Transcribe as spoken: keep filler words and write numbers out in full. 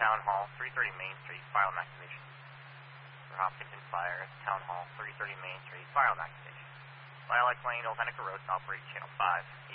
Town Hall, three thirty Main Street, fire alarm activation. For Hopkinton Fire, Town Hall, three thirty Main Street, fire alarm activation. Lilac Lane, Old Henniker Road, operate channel five.